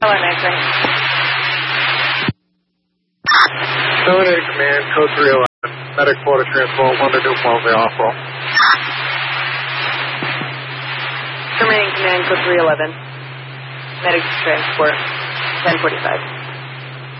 Hello, Nathan. 7-8 Command, code 311. Medic Florida Transport, 1 to New Palm Bay Hospital. Terminating Command, code 311. Medic Transport, 1045.